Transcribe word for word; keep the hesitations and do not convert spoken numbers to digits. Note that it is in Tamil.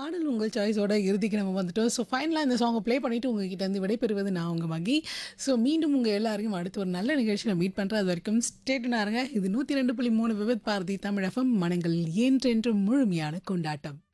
பாடல் உங்கள் சாய்ஸோட இறுதிக்கு நம்ம வந்துட்டோம். ஸோ ஃபைனலா இந்த சாங்க ப்ளே பண்ணிட்டு உங்ககிட்ட இருந்து விடைபெறுவது நான் உங்க மகி. ஸோ மீண்டும் உங்க எல்லாரையும் அடுத்த ஒரு நல்ல நிகழ்ச்சியில மீட் பண்றேன். அதுவரைக்கும் ஸ்டே டியூனா இருங்க. இது நூற்று இரண்டு புள்ளி மூன்று விவித் பாரதி தமிழ் எஃப்எம் மனங்களில் என்றென்றும் முழுமையான கொண்டாட்டம்.